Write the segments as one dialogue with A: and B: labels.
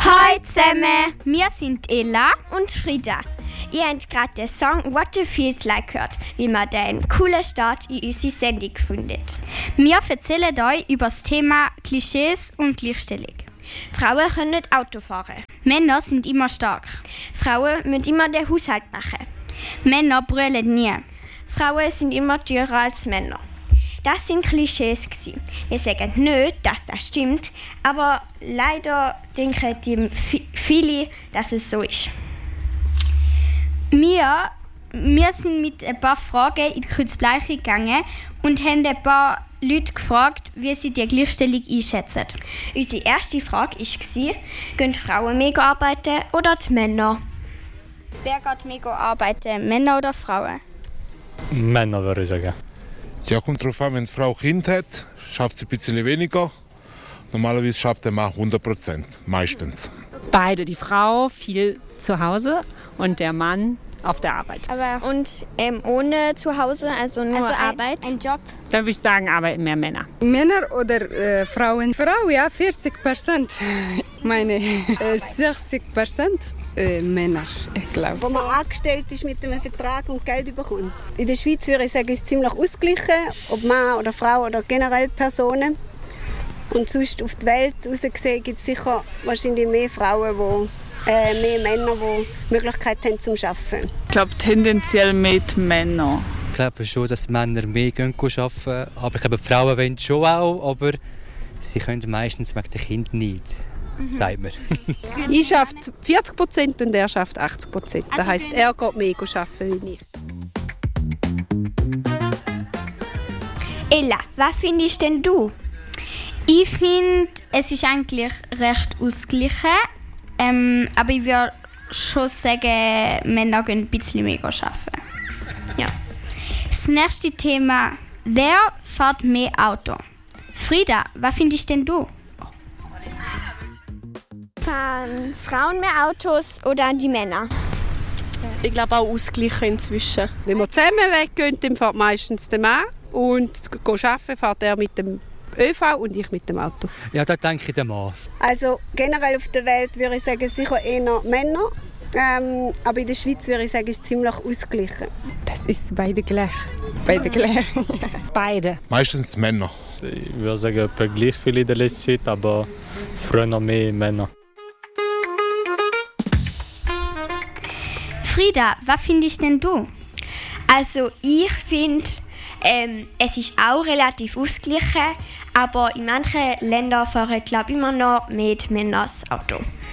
A: Hallo zusammen,
B: wir sind Ella
A: und Frida. Ihr habt gerade den Song «What It Feels Like» gehört, weil wir den coolen Start in unsere Sendung gefunden.
B: Wir erzählen euch über das Thema Klischees und Gleichstellung.
A: Frauen können nicht Auto fahren.
B: Männer sind immer stark.
A: Frauen müssen immer den Haushalt machen.
B: Männer brüllen nie.
A: Frauen sind immer teurer als Männer. Das sind Klischees gewesen. Wir sagen nicht, dass das stimmt, aber leider denken viele, dass es so ist.
B: Wir sind mit ein paar Fragen in die Kreuzbleiche gegangen und haben ein paar Leute gefragt, wie sie die Gleichstellung einschätzen.
A: Unsere erste Frage war, gehen Frauen mehr arbeiten oder die Männer?
B: Wer geht mehr arbeiten, Männer oder Frauen?
C: Männer, würde ich sagen.
D: Ja, kommt darauf an, wenn eine Frau ein Kind hat, schafft sie ein bisschen weniger. Normalerweise schafft der Mann 100%, meistens.
E: Beide, die Frau viel zu Hause und der Mann auf der Arbeit.
A: Und ohne zu Hause, also nur Arbeit?
B: Ein Job?
E: Dann würde ich sagen, arbeiten mehr Männer.
F: Männer oder Frauen? Frau, ja, 40%. Meine 60% Männer, ich glaube.
G: Wo man angestellt ist mit einem Vertrag und Geld bekommt. In der Schweiz würde ich sagen, ist es ziemlich ausgeglichen, ob Mann oder Frau oder generell Personen. Und sonst auf die Welt raus gesehen gibt es sicher wahrscheinlich mehr Frauen, mehr Männer, die Möglichkeit haben zum Arbeiten.
H: Ich glaube tendenziell mehr die Männer.
I: Ich glaube schon, dass Männer mehr arbeiten können. Aber ich glaube, die Frauen wollen schon auch, aber sie können meistens wegen den Kindern nicht. Sagt man.
F: Ich arbeite 40% und er schafft 80%. Das heisst, er geht mehr arbeiten wie ich.
A: Ella, was findest denn du?
B: Ich finde, es ist eigentlich recht ausgeglichen. Aber ich würde schon sagen, Männer gehen ein bisschen mehr arbeiten. Ja. Das nächste Thema: Wer fährt mehr Auto? Frida, was findest denn du?
A: Fahren Frauen mehr Autos oder die Männer?
H: Ich glaube auch ausgleichen inzwischen.
F: Wenn wir zusammen weggehen, dann fährt meistens der Mann und arbeiten fährt er mit dem ÖV und ich mit dem Auto.
I: Ja, da denke ich der Mann.
G: Also generell auf der Welt würde ich sagen, sicher eher Männer. Aber in der Schweiz würde ich sagen, ist es ziemlich ausgeglichen.
F: Das ist beide gleich. Beide gleich.
E: Beide.
D: Meistens die Männer.
C: Ich würde sagen, etwa gleich viel in der letzten Zeit, aber früher noch mehr Männer.
B: Frida, was findest denn du?
A: Also ich finde, es ist auch relativ ausgeglichen, aber in manchen Ländern fahren, glaube ich, immer noch mehr die Männer das Auto.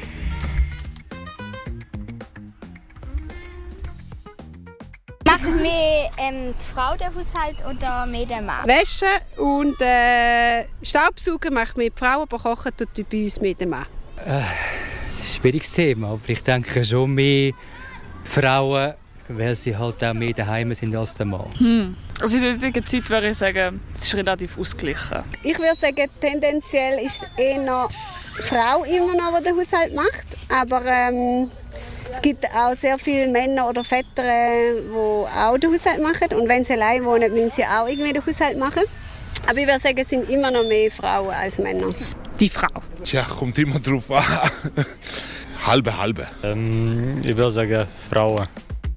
B: Macht mehr die Frau den Haushalt oder mehr der Mann?
F: Wäsche und Staubsaugen macht mehr die Frau, aber kochen tut bei uns mehr der Mann.
I: Schwieriges Thema, aber ich denke schon mehr Frauen, weil sie halt auch mehr daheim sind als der Mann.
H: Also in der heutigen Zeit würde ich sagen, es ist relativ ausgeglichen.
G: Ich würde sagen, tendenziell ist es eher die Frau immer noch, die den Haushalt macht. Aber es gibt auch sehr viele Männer oder Väter, die auch den Haushalt machen. Und wenn sie allein wohnen, müssen sie auch irgendwie den Haushalt machen. Aber ich würde sagen, es sind immer noch mehr Frauen als Männer.
E: Die Frau.
D: Tja, kommt immer drauf an. Halbe, halbe.
C: Ich würde sagen, Frauen.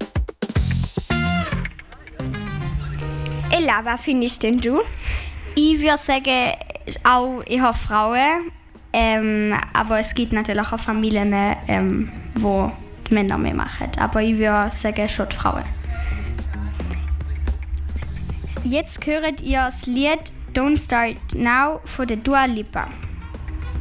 A: Ella, was findest denn du?
B: Ich würde sagen, auch eher Frauen. Aber es gibt natürlich auch Familien, wo die Männer mehr machen. Aber ich würde sagen, schon die Frauen. Jetzt hört ihr das Lied «Don't Start Now» von der Dua Lipa.